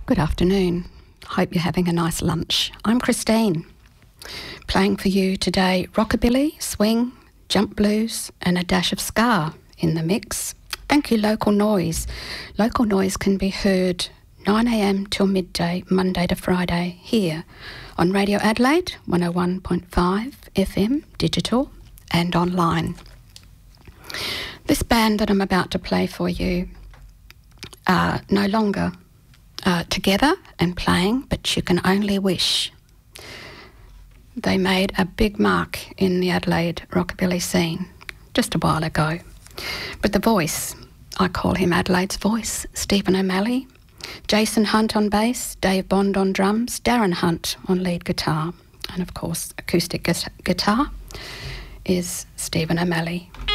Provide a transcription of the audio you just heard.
Good afternoon. Hope you're having a nice lunch. I'm Christine, playing for you today rockabilly, swing, jump blues and a dash of ska in the mix. Thank you, Local Noise. Local Noise can be heard 9am till midday, Monday to Friday, here on Radio Adelaide, 101.5 FM, digital and online. This band that I'm about to play for you are no longer together and playing, but you can only wish. They made a big mark in the Adelaide rockabilly scene just a while ago. But the voice, I call him Adelaide's voice, Stephen O'Malley, Jason Hunt on bass, Dave Bond on drums, Darren Hunt on lead guitar, and of course acoustic guitar is Stephen O'Malley.